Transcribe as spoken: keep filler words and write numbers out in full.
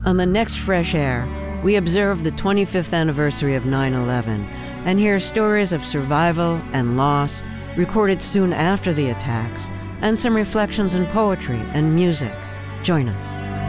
On the next Fresh Air, we observe the twenty-fifth anniversary of nine eleven and hear stories of survival and loss recorded soon after the attacks, and some reflections in poetry and music. Join us.